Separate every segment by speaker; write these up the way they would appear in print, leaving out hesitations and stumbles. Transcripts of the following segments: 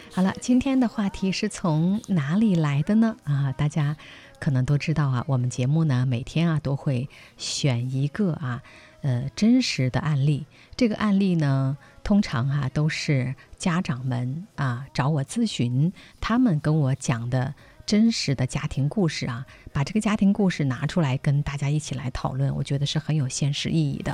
Speaker 1: 好了，今天的话题是从哪里来的呢？大家可能都知道啊，我们节目呢每天都会选一个真实的案例。这个案例呢，通常都是家长们找我咨询，他们跟我讲的真实的家庭故事把这个家庭故事拿出来跟大家一起来讨论，我觉得是很有现实意义的。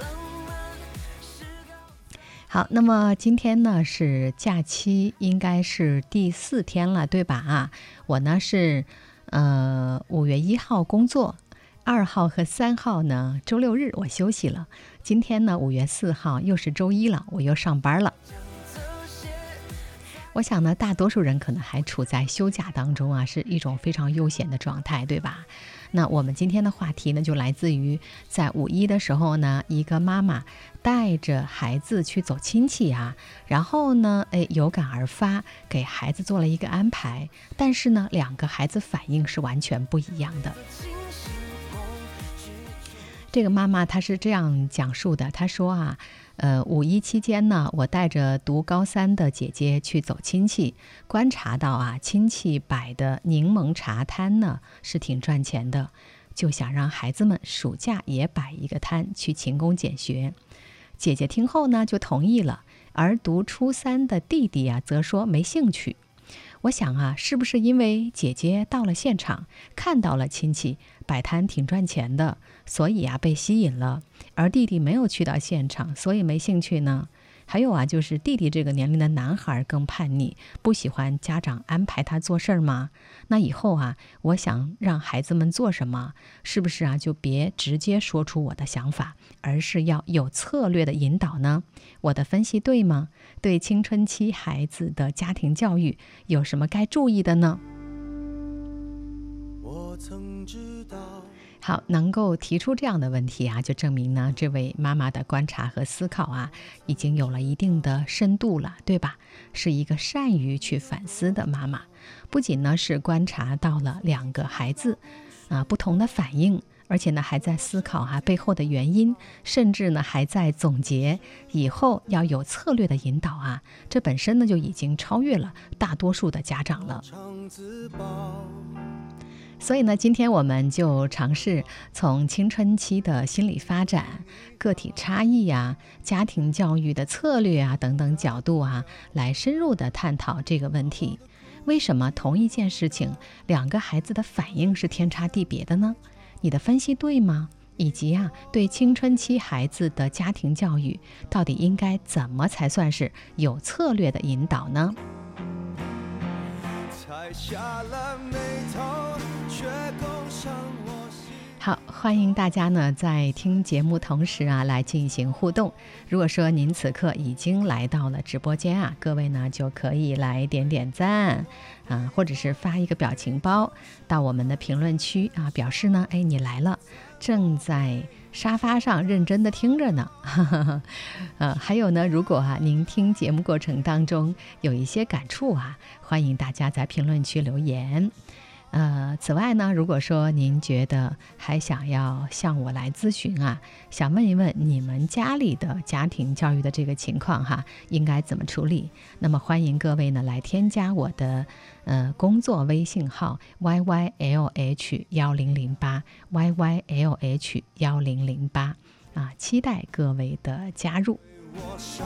Speaker 1: 好，那么今天呢是假期，应该是第4天了，对吧？我呢是5月1号工作，2号和3号呢周六日我休息了。今天呢5月4号又是周一了，我又上班了。我想呢，大多数人可能还处在休假当中是一种非常悠闲的状态，对吧？那我们今天的话题呢，就来自于在5一的时候呢，一个妈妈带着孩子去走亲戚然后呢，有感而发，给孩子做了一个安排，但是呢，2个孩子反应是完全不一样的。这个妈妈她是这样讲述的，她说5一期间呢，我带着读高3的姐姐去走亲戚，观察到亲戚摆的柠檬茶摊呢是挺赚钱的，就想让孩子们暑假也摆一个摊去勤工俭学。姐姐听后呢就同意了，而读初3的弟弟则说没兴趣。我想是不是因为姐姐到了现场，看到了亲戚摆摊挺赚钱的，所以被吸引了，而弟弟没有去到现场，所以没兴趣呢？还有就是弟弟这个年龄的男孩更叛逆，不喜欢家长安排他做事儿吗？那以后我想让孩子们做什么，是不是就别直接说出我的想法，而是要有策略的引导呢？我的分析对吗？对青春期孩子的家庭教育有什么该注意的呢？我曾知道。好，能够提出这样的问题就证明呢，这位妈妈的观察和思考已经有了一定的深度了，对吧？是一个善于去反思的妈妈，不仅呢是观察到了2个孩子不同的反应，而且呢还在思考背后的原因，甚至呢还在总结以后要有策略的引导这本身呢就已经超越了大多数的家长了。所以呢，今天我们就尝试从青春期的心理发展、个体差异家庭教育的策略等等角度来深入的探讨这个问题。为什么同一件事情2个孩子的反应是天差地别的呢？你的分析对吗？以及对青春期孩子的家庭教育到底应该怎么才算是有策略的引导呢？好，欢迎大家呢在听节目同时来进行互动。如果说您此刻已经来到了直播间各位呢就可以来点点赞或者是发一个表情包到我们的评论区表示呢你来了，正在沙发上认真的听着呢。还有呢，如果您听节目过程当中有一些感触欢迎大家在评论区留言。此外呢，如果说您觉得还想要向我来咨询想问一问你们家里的家庭教育的这个情况应该怎么处理，那么欢迎各位呢来添加我的工作微信号 YYLH1008 YYLH1008期待各位的加入。我上